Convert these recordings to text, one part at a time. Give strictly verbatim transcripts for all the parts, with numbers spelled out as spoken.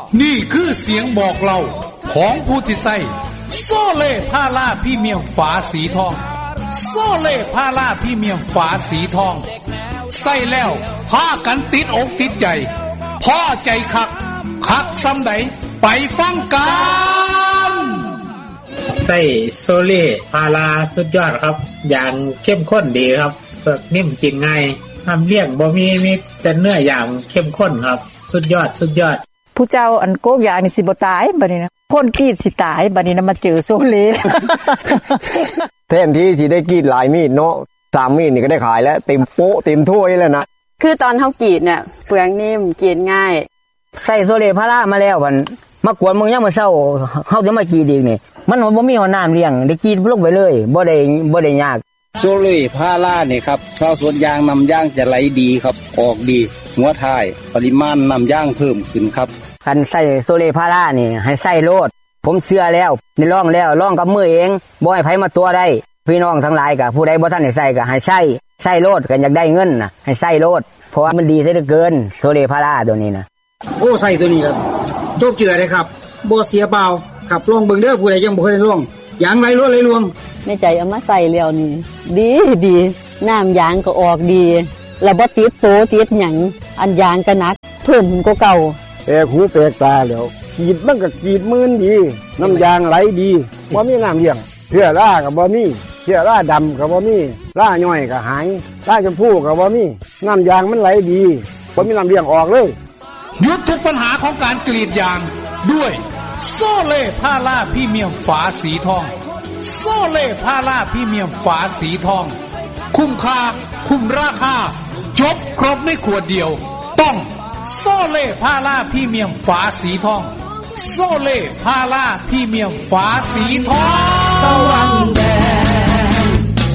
นี่คือเสียงบอกเล่าของผู้ที่ใส่โซเล่พาราพรีเมียมฝาสีทองโซเล่พาราพรีเมียมฝาสีทองใส่แล้วพากันติดอกติดใจพอใจคักคักซ้ำใดไปฟังกันใส่โซเล่พาราสุดยอดครับอย่างเข้มข้นดีครับเปิกนิ่มกินง่ายทำเลี้ยงบ่มีมีแต่เนื้ออย่างเข้มข้นครับสุดยอดสุดยอดผู้เจ้าอันโกกยานี่สิบ่ตายบัดนี้นะคนกรีดสิตายบัดนี้นะมาเจอโซเล่แทนที่สิได้กรีดหลายมีดเนาะสามมีดนี่ก็ได้ขายแล้วเต็มโป๊ะเต็มถ้วยแล้วนะคือตอนเฮากรีดเนี่ยเปลือกนิ่มกรีดง่ายใส่โซเล่พารามาแล้วมันมากวนมึงยามมื้อเช้าเฮาจะมากรีดอีกนี่มันบ่มีหัวน้ำเลี้ยงได้กรีดลงไปเลยบ่ได้บ่ได้ยากโซเล่พาราเนี่ยครับชาวสวนยางนำยางจะไหลดีครับออกดีหัวท้ายปริมาณนำยางเพิ่มขึ้นครับคันใส่โซเล่พารานี่ให้ใส่โลดผมเชื่อแล้วได้ลองแล้วลองกับมือเองบ่ให้ไผมาตัวได้พี่น้องทั้งหลายก็ผู้ใดบ่ทันได้ใส่ก็ให้ใส่ใส่โลดกันอยากได้เงินน่ะให้ใส่โลดเพราะว่ามันดีซะเหลือเกินโซเล่พาราตัวนี้นะโอ้ใส่ตัวนี้ครับโจกเจือเลยครับบ่เสียเปล่าครับลองเบิ่งเด้อผู้ใดยังบ่เคยลองยางไหลรวดไหลรวงในใจเอามาใส่แล้วนี่ดีดีน้ำยางก็ออกดีแล้วบ่ติดโตติดหยังอันยางก็หนักทนกว่าเก่าแปลกหูแปลกตาแล้วกรีดมันก็กรีดมื่นดีน้ำยางไหลดีบ่มีน้ำเลี้ยงเชื้อราก็บ่มีเชื้อราดำก็บ่มีราย่อยก็หายราชมพูก็บ่มีน้ำยางมันไหลดีบ่มีน้ำเลี้ยงออกเลยหยุดทุกปัญหาของการกรีดยางด้วยโซเล่พาราพรีเมียมฝาสีทองโซเล่พาราพรีเมียมฝาสีทองคุ้มค่าคุ้มราคาจบครบในขวดเดียวต้องโซเล่พาราพรีเมียมฝาสีทองโซเล่พาราพรีเมียมฝาสีทองตะวันแดง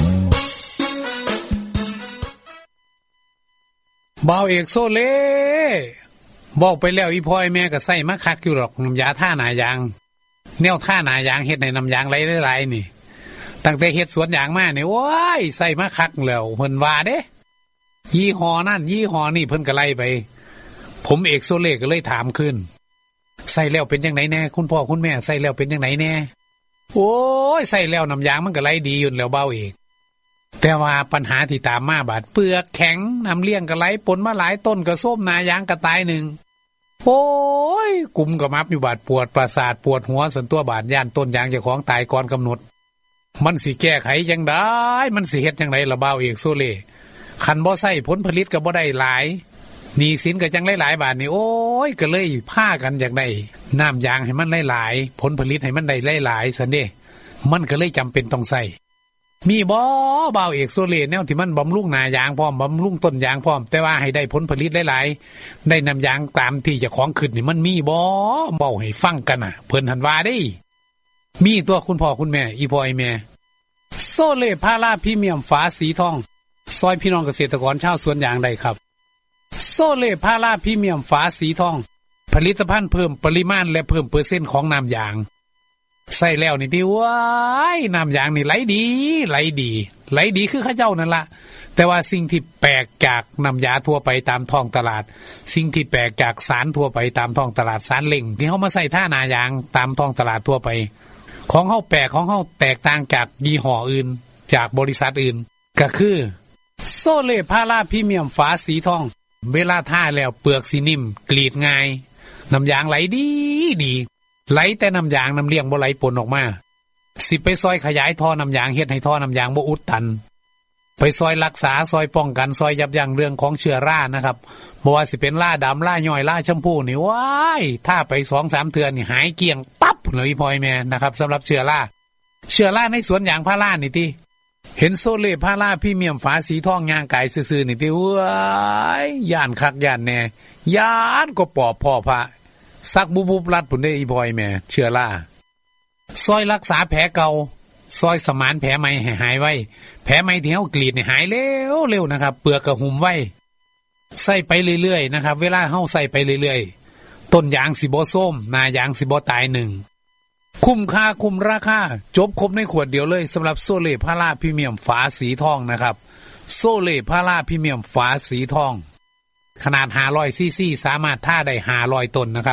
บ่าวเอกโซเล่บอกไปแล้วอีพ่อไอ้แม่ก็ใส่มาคักอยู่หรอกน้ำยาท่าหนายางแนวท่าหนายางเฮ็ดในน้ำยางไหลๆๆนี่ตั้งแต่เฮ็ดสวนยางมาเนี่ยโอ้ยใส่มาคักแล้วเพิ่นว่าเด้ยี่ห้อนั่นยี่ห้อนี่เพิ่นก็ไล่ไปผมเอกโซเล่ก็เลยถามขึ้นใส่แล้วเป็นจังไดแน่คุณพ่อคุณแม่ใส่แล้วเป็นจังไดแน่โอ้ยใส่แล้วน้ำยางมันก็ไหลดีอยู่แล้วเบาเอกแต่ว่าปัญหาที่ตามมาบาดเปลือกแข็งน้ำเลี้ยงก็ไหลปนมาหลายต้นก็ส้มนายางก็ตายหนึ่งโอ้ยกุมกับมับอยู่บาดปวดประสาทปวดหัวสันตัวบาดย่านต้นยางเจ้าของตายก่อนกำหนดมันสิแก้ไขจังได๋มันสิเฮ็ดจังได๋ล่ะบ่าวเอกโซเล่คันบ่ใส่ผลผลิตก็บ่ได้หลายหนี้สินก็จังหลายๆบาทนี่โอ้ยก็เลยพากันอยากได้น้ำยางให้มันหลายๆผลผลิตให้มันได้หลายๆซั่นเด้มันก็เลยจำเป็นต้องใส่มีบ่บ่าวเอกโซเล่แนวที่มันบำรุงหน้ายางพร้อมบำรุงต้นยางพร้อมแต่ว่าให้ได้ผลผลิตหลายๆได้น้ำยางตามที่เจ้าของขึ้นนี่มันมีบ่เว้าให้ฟังกันน่ะเพิ่นหันว่าเด้มีตัวคุณพ่อคุณแม่อีพ่ออีแม่โซเล่พาราพรีเมียมฝาสีทองซอยพี่น้องเกษตรกรชาวสวนยางได้ครับโซเล่พาราพรีเมียมฝาสีทองผลิตภัณฑ์เพิ่มปริมาณและเพิ่มเปอร์เซ็นต์ของน้ำยางใส่แล้วนี่ที่ว้ายน้ำยางนี่ไหลดีไหลดีไหลดีคือข้าเจ้านั่นละแต่ว่าสิ่งที่แปลกจากน้ำยาทั่วไปตามท้องตลาดสิ่งที่แปลกจากสารทั่วไปตามท้องตลาดสารเล่งที่เขามาใส่ท่านายางตามท้องตลาดทั่วไปของเขาแปลกของเขาแตกต่างจากยี่ห้ออื่นจากบริษัทอื่นก็คือโซเล่พาราพรีเมียมฝาสีทองเวลาท่าแล้วเปลือกสีนิ่มกรีดง่ายน้ำยางไหลดีดีไหลแต่น้ำยางน้ำเลี้ยงบ่ไหลปนออกมาสิไปซอยขยายท่อน้ำยางเฮ็ดให้ท่อน้ำยางบ่อุดตันไปซอยรักษาซอยป้องกันซอยยับยั้งเรื่องของเชื้อรานะครับบ่ว่าสิเป็นราดำราย่อยราชมพูนี่ว้ายถ้าไป สองสาม เทื่อนี่หายเกลี้ยงปั๊บเลยพ่อแม่นะครับสำหรับเชื้อราเชื้อราในสวนยางพารานี่ติเห็นโซเล่พาราพรีเมียมฝาสีทองย่างกายซื่อๆนี่ติว้ายย่านคักย่านแน่ย่านก็ปอบพ่อพระสักบุบบุบรัดปุ่นได้อีบอยแม่เชื้อราซอยรักษาแผลเก่าซอยสมานแผลใหม่ให้หายไว้แผลใหม่ที่เฮากรีดนี่หายเร็วเร็วนะครับเปลือกก็หุ้มไว้ใส่ไปเรื่อยๆนะครับเวลาเฮาใส่ไปเรื่อยๆต้นยางสิบ่ส้มหน้ายางสิบ่ตายหนึ่งคุ้มค่าคุ้มราคาจบครบในขวดเดียวเลยสำหรับโซเล่พาราพรีเมียมฝาสีทองนะครับโซเล่พาราพรีเมียมฝาสีทองขนาดห้าร้อยซีซีสามารถท่าได้ห้าร้อยต้นนะครับ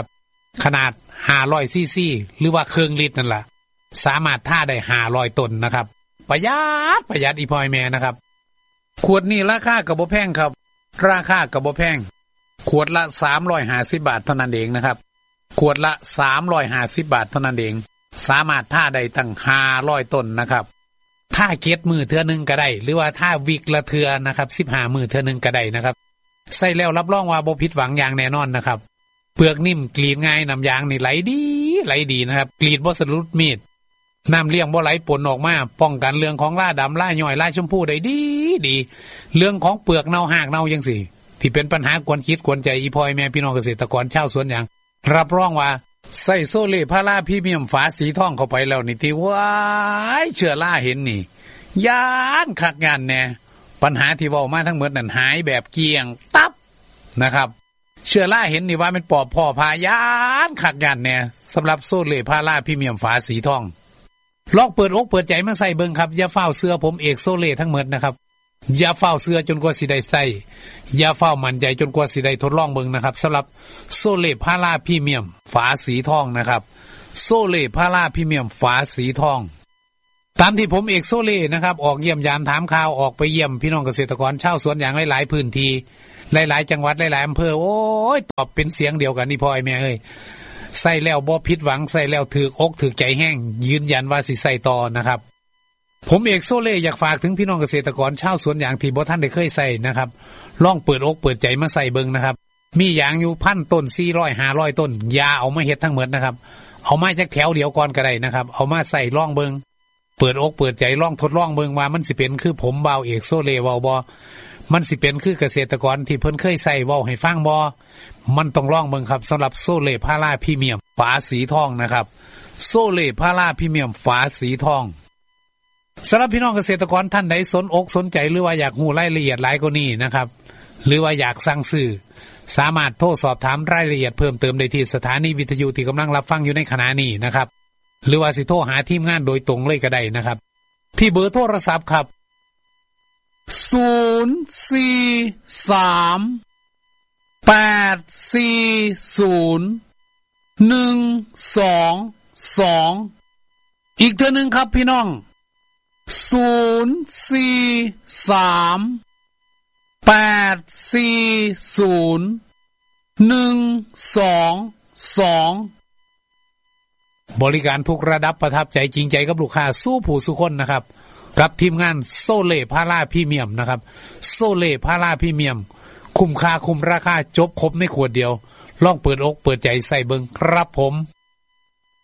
ขนาดห้าร้อยซีซีหรือว่าเครื่องลิตรนั่นล่ะสามารถท่าได้ห้าร้อยต้นนะครับประหยัดประหยัดอีพ่อแม่นะครับขวดนี้ราคาก็บ่แพงครับราคาก็บ่แพงขวดละสามร้อยห้าสิบบาทเท่านั้นเองนะครับขวดละสามร้อยห้าสิบบาทเท่านั้นเองสามารถท่าได้ตั้งห้าร้อยต้นนะครับท่าเก็ดมือเทื่อนึงก็ได้หรือว่าท่าวิกละเทื่อนะครับสิบห้ามือเทื่อนึงก็ได้นะครับใส่แล้วรับรองว่าบ่ผิดหวังอย่างแน่นอนนะครับเปลือกนิ่มกรีดง่ายน้ำยางนี่ไหลดีไหลดีนะครับกรีดบ่สะดุดมีดน้ำเลี้ยงบ่ไหลปนออกมาป้องกันเรื่องของล่าดำล่าย่อยล่าชมพูได้ดีดีเรื่องของเปลือกเน่าหากเน่าจังซี่ที่เป็นปัญหากวนคิดกวนใจอีพ่อแม่พี่น้องเกษตรกรชาวสวนยางรับรองว่าใส่โซเล่พาราพรีเมียมฝาสีทองเข้าไปแล้วนี่ที่ว้ายเชื้อราเห็นนี่ย่านคักงานแน่ปัญหาที่เว้ามาทั้งหมดนั่นหายแบบเกลี้ยงตับนะครับเชื้อราเห็นนี่ว่าเป็นปอบพ่อพายานคักงานแน่สำหรับโซเล่พาราพรีเมียมฝาสีทองลองเปิดอกเปิดใจมาใส่เบิ่งครับอย่าเฝ้าเสื้อผมเอกโซเล่ทั้งหมดนะครับอย่าเฝ้าเสื้อจนกว่าสิได้ใส่อย่าเฝ้ามั่นใจจนกว่าสิได้ทดลองเบิ่งนะครับสำหรับโซเล่พาราพรีเมียมฝาสีทองนะครับโซเล่พาราพรีเมียมฝาสีทองตามที่ผมเอกโซเล่นะครับออกเยี่ยมยามถามข่าวออกไปเยี่ยมพี่น้องเกษตรกรชาวสวนยางหลายๆพื้นที่หลายๆจังหวัดหลายๆอำเภอโอ้ยตอบเป็นเสียงเดียวกันนี่พ่อไอ้แม่เอ้ยใส่แล้วบ่ผิดหวังใส่แล้วถือกอกถือใจแห้งยืนยันว่าสิใส่ต่อนะครับผมเอกโซเล่อยากฝากถึงพี่น้องเกษตรกรชาวสวนยางที่บ่ท่านได้เคยใส่นะครับลองเปิดอกเปิดใจมาใส่เบิ่งนะครับมียางอยู่พันต้นสี่ร้อย ห้าร้อยต้นอย่าเอามาเฮ็ดทั้งหมดนะครับเอามาจากแถวเดียวก่อนก็ได้นะครับเอามาใส่ลองเบิ่งเปิดอกเปิดใจลองทดลองเบิ่งว่ามันสิเป็นคือผมบ่าวเอกโซเล่เว้าบ่มันสิเป็นคือเกษตรกรที่เพิ่นเคยใส่เว้าให้ฟังบ่มันต้องลองเบิ่งครับสำหรับโซเล่พาราพรีเมียมฝาสีทองนะครับโซเล่พาราพรีเมียมฝาสีทองสำหรับพี่น้องเกษตรกรท่านใดสนอกสนใจหรือว่าอยากรู้รายละเอียดหลายกว่านี้นะครับหรือว่าอยากสั่งซื้อสามารถโทรสอบถามรายละเอียดเพิ่มเติมได้ที่สถานีวิทยุที่กำลังรับฟังอยู่ในขณะนี้นะครับหรือว่าสิโทรหาทีมงานโดยตรงเลยก็ได้นะครับที่เบอร์โทรศัพท์ครับศูนย์ สี่ สาม แปด สี่ ศูนย์ หนึ่ง สอง สองอีกเทื่อนึงครับพี่น้องศูนย์ สี่ สาม แปด สี่ ศูนย์ หนึ่ง สอง สองบริการทุกระดับประทับใจจริงใจกับลูกค้าสู้ผู้สุคนนะครับกับทีมงานโซเล่พาราพรีเมียมนะครับโซเล่พาราพรีเมียมคุ้มค่าคุ้มราคาจบครบในขวดเดียวลองเปิดอกเปิดใจใส่เบิ่งครับผม